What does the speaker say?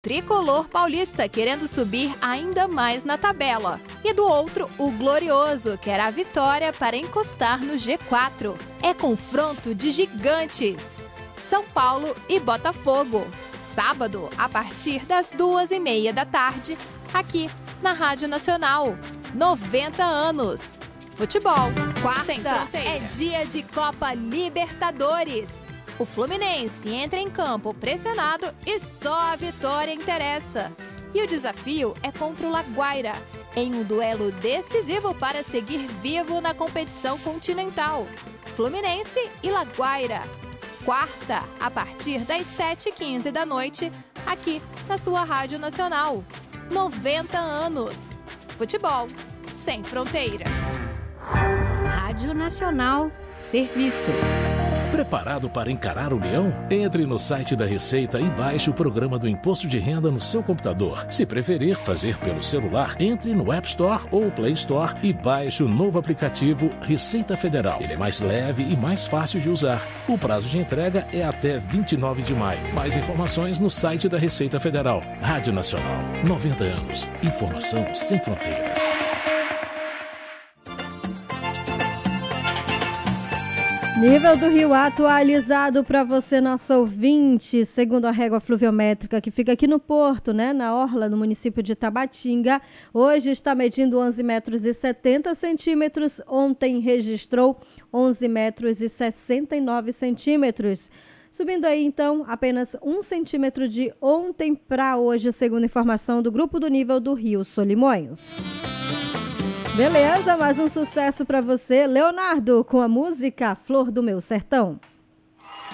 Tricolor paulista querendo subir ainda mais na tabela. E do outro, o Glorioso quer a vitória para encostar no G4. É confronto de gigantes. São Paulo e Botafogo. Sábado, a partir das 2h30 da tarde, aqui na Rádio Nacional. 90 anos. Futebol, quarta, é dia de Copa Libertadores. O Fluminense entra em campo pressionado e só a vitória interessa. E o desafio é contra o Laguaira, em um duelo decisivo para seguir vivo na competição continental. Fluminense e Laguaira. Quarta, a partir das 7h15 da noite, aqui na sua Rádio Nacional. 90 anos. Futebol sem fronteiras. Rádio Nacional, serviço. Preparado para encarar o leão? Entre no site da Receita e baixe o programa do Imposto de Renda no seu computador. Se preferir fazer pelo celular, entre no App Store ou Play Store e baixe o novo aplicativo Receita Federal. Ele é mais leve e mais fácil de usar. O prazo de entrega é até 29 de maio. Mais informações no site da Receita Federal. Rádio Nacional, 90 anos. Informação sem fronteiras. Nível do rio atualizado para você, nosso ouvinte, segundo a régua fluviométrica que fica aqui no Porto, né, na orla, no município de Tabatinga. Hoje está medindo 11 metros e 70 centímetros, ontem registrou 11 metros e 69 centímetros. Subindo aí, então, apenas 1 centímetro de ontem para hoje, segundo informação do Grupo do Nível do Rio Solimões. Beleza, mais um sucesso para você, Leonardo, com a música Flor do Meu Sertão.